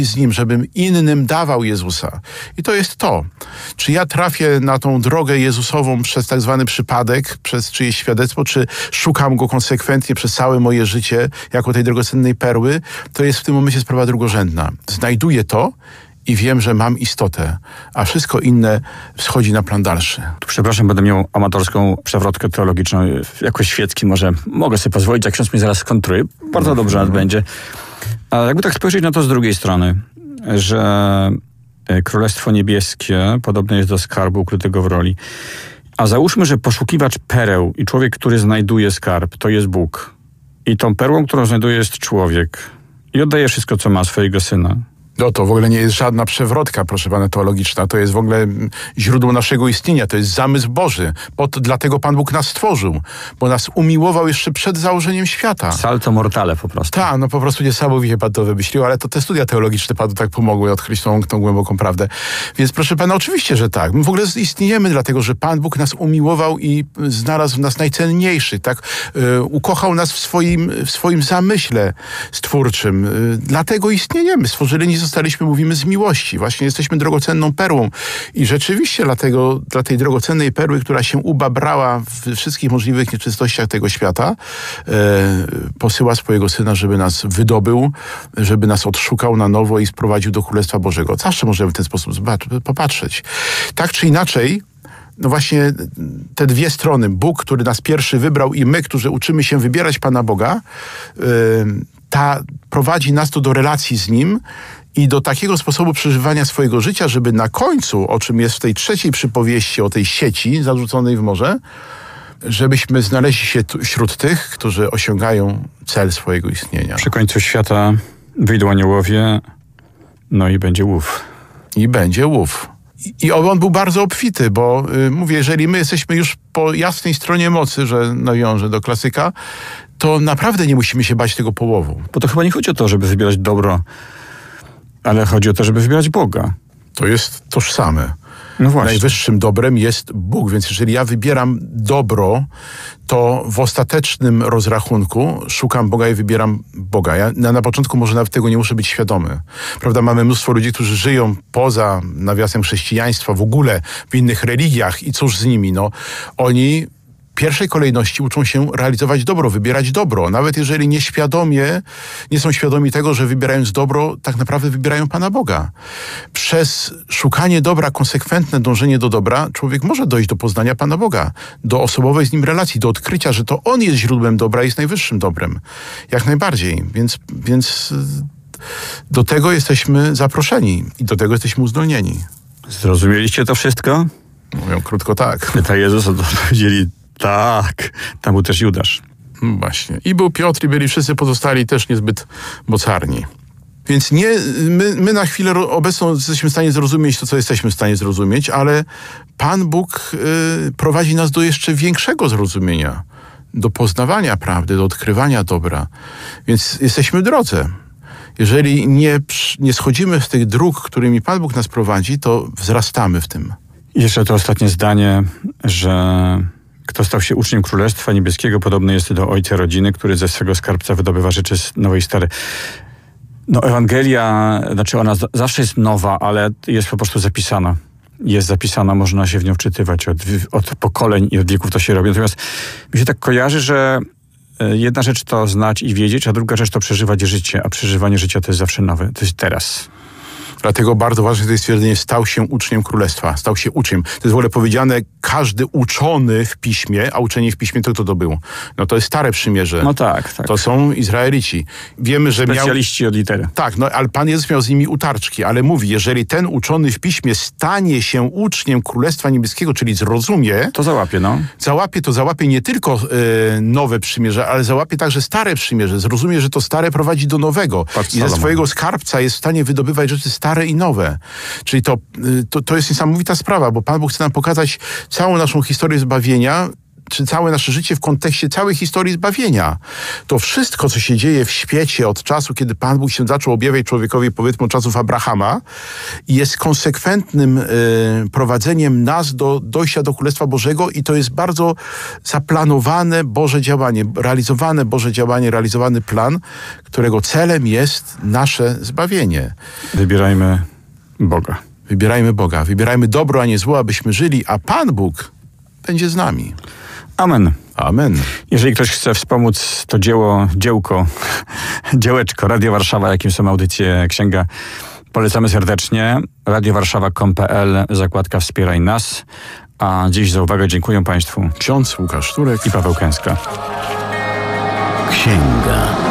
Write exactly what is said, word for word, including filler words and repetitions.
z Nim, żebym innym dawał Jezusa. I to jest to. Czy ja trafię na tą drogę Jezusową przez tak zwany przypadek, przez czyjeś świadectwo, czy szukam Go konsekwentnie przez całe moje życie jako tej drogocennej perły, to jest w tym momencie sprawa drugorzędna. Znajduję to i wiem, że mam istotę, a wszystko inne schodzi na plan dalszy. Przepraszam, będę miał amatorską przewrotkę teologiczną. Jako świecki może mogę sobie pozwolić, jak ksiądz mnie zaraz skontruje. Bardzo dobrze nas będzie. Ale jakby tak spojrzeć na to z drugiej strony, że Królestwo Niebieskie podobne jest do skarbu ukrytego w roli. A załóżmy, że poszukiwacz pereł i człowiek, który znajduje skarb, to jest Bóg. I tą perłą, którą znajduje, jest człowiek. I oddaje wszystko, co ma, swojego syna. No to w ogóle nie jest żadna przewrotka, proszę pana, teologiczna. To jest w ogóle źródło naszego istnienia. To jest zamysł Boży. Bo to, dlatego Pan Bóg nas stworzył. Bo nas umiłował jeszcze przed założeniem świata. Salto mortale po prostu. Tak, no po prostu niesamowicie Pan to wymyślił, ale to te studia teologiczne Panu tak pomogły odkryć tą, tą głęboką prawdę. Więc proszę pana, oczywiście, że tak. My w ogóle istniejemy dlatego, że Pan Bóg nas umiłował i znalazł w nas najcenniejszy. Tak? Yy, ukochał nas w swoim, w swoim zamyśle stwórczym. Yy, dlatego istniejemy. Stworzeni zostaliśmy, mówimy, z miłości. Właśnie jesteśmy drogocenną perłą. I rzeczywiście dlatego, dla tej drogocennej perły, która się ubabrała w wszystkich możliwych nieczystościach tego świata, e, posyła swojego Syna, żeby nas wydobył, żeby nas odszukał na nowo i sprowadził do Królestwa Bożego. Zawsze możemy w ten sposób popatrzeć. Tak czy inaczej, no właśnie te dwie strony, Bóg, który nas pierwszy wybrał, i my, którzy uczymy się wybierać Pana Boga, e, ta prowadzi nas to do relacji z Nim i do takiego sposobu przeżywania swojego życia, żeby na końcu, o czym jest w tej trzeciej przypowieści o tej sieci zarzuconej w morze, żebyśmy znaleźli się tu, wśród tych, którzy osiągają cel swojego istnienia. Przy końcu świata wyjdą aniołowie, no i będzie łów. I będzie łów. I, i on był bardzo obfity, bo y, mówię, jeżeli my jesteśmy już po jasnej stronie mocy, że nawiążę do klasyka, to naprawdę nie musimy się bać tego połowu. Bo to chyba nie chodzi o to, żeby wybierać dobro, ale chodzi o to, żeby wybierać Boga. To jest tożsame. No właśnie. Najwyższym dobrem jest Bóg, więc jeżeli ja wybieram dobro, to w ostatecznym rozrachunku szukam Boga i wybieram Boga. Ja na, na początku może nawet tego nie muszę być świadomy. Prawda, mamy mnóstwo ludzi, którzy żyją poza nawiasem chrześcijaństwa, w ogóle w innych religiach i cóż z nimi? No, oni w pierwszej kolejności uczą się realizować dobro, wybierać dobro. Nawet jeżeli nieświadomie, nie są świadomi tego, że wybierając dobro, tak naprawdę wybierają Pana Boga. Przez szukanie dobra, konsekwentne dążenie do dobra, człowiek może dojść do poznania Pana Boga, do osobowej z Nim relacji, do odkrycia, że to On jest źródłem dobra i jest najwyższym dobrem. Jak najbardziej. Więc, więc do tego jesteśmy zaproszeni i do tego jesteśmy uzdolnieni. Zrozumieliście to wszystko? Mówią krótko tak. Pyta Jezus, odpowiedzieli tak. Tam był też Judasz. Właśnie. I był Piotr, i byli wszyscy pozostali też niezbyt mocarni. Więc nie, my, my na chwilę obecną jesteśmy w stanie zrozumieć to, co jesteśmy w stanie zrozumieć, ale Pan Bóg y, prowadzi nas do jeszcze większego zrozumienia, do poznawania prawdy, do odkrywania dobra. Więc jesteśmy w drodze. Jeżeli nie, nie schodzimy z tych dróg, którymi Pan Bóg nas prowadzi, to wzrastamy w tym. I jeszcze to ostatnie zdanie, że kto stał się uczniem Królestwa Niebieskiego, podobny jest do ojca rodziny, który ze swego skarbca wydobywa rzeczy nowe i stare. No Ewangelia, znaczy ona z- zawsze jest nowa, ale jest po prostu zapisana. Jest zapisana, można się w nią wczytywać. Od, od pokoleń i od wieków to się robi. Natomiast mi się tak kojarzy, że jedna rzecz to znać i wiedzieć, a druga rzecz to przeżywać życie. A przeżywanie życia to jest zawsze nowe. To jest teraz. Dlatego bardzo ważne to jest stwierdzenie, stał się uczniem Królestwa, stał się uczniem. To jest w ogóle powiedziane, każdy uczony w Piśmie, a uczenie w Piśmie to kto to był? No to jest Stare Przymierze. No tak, tak. To są Izraelici. Wiemy, że miał... Specjaliści od litery. Tak, no ale Pan Jezus miał z nimi utarczki, ale mówi, jeżeli ten uczony w Piśmie stanie się uczniem Królestwa Niebieskiego, czyli zrozumie... To załapie, no. Załapie, to załapie nie tylko y, nowe przymierze, ale załapie także Stare Przymierze. Zrozumie, że to stare prowadzi do nowego. Patrz, I ze Salomon. swojego skarbca jest w stanie wydobywać rzeczy stare i nowe. Czyli to, y, to, to jest niesamowita sprawa, bo Pan Bóg chce nam pokazać całą naszą historię zbawienia czy całe nasze życie w kontekście całej historii zbawienia. To wszystko, co się dzieje w świecie od czasu, kiedy Pan Bóg się zaczął objawiać człowiekowi, powiedzmy od czasów Abrahama, jest konsekwentnym y, prowadzeniem nas do dojścia do Królestwa Bożego i to jest bardzo zaplanowane Boże działanie, realizowane Boże działanie, realizowany plan, którego celem jest nasze zbawienie. Wybierajmy Boga. Wybierajmy Boga, wybierajmy dobro, a nie zło, abyśmy żyli, a Pan Bóg będzie z nami. Amen. Amen. Jeżeli ktoś chce wspomóc to dzieło, dziełko, dziełeczko Radio Warszawa, jakim są audycje Księga, polecamy serdecznie. radio warszawa kropka com kropka p l, zakładka Wspieraj nas. A dziś za uwagę dziękuję Państwu. Ksiądz Łukasz Turek i Paweł Kęska. Księga.